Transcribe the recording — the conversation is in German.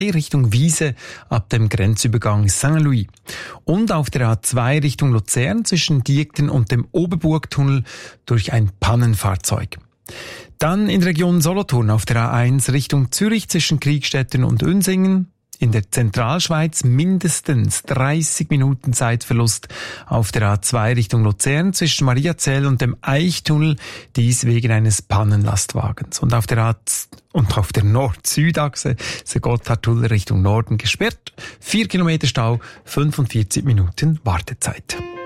Richtung Wiese ab dem Grenzübergang Saint-Louis. Und auf der A2 Richtung Luzern zwischen Diekten und dem Oberburgtunnel durch ein Pannenfahrzeug. Dann in der Region Solothurn auf der A1 Richtung Zürich zwischen Kriegstetten und Unsingen. In der Zentralschweiz mindestens 30 Minuten Zeitverlust auf der A2 Richtung Luzern zwischen Mariazell und dem Eichtunnel, dies wegen eines Pannenlastwagens. Und auf der Nord-Süd-Achse ist der Gotthardtunnel Richtung Norden gesperrt. 4 Kilometer Stau, 45 Minuten Wartezeit.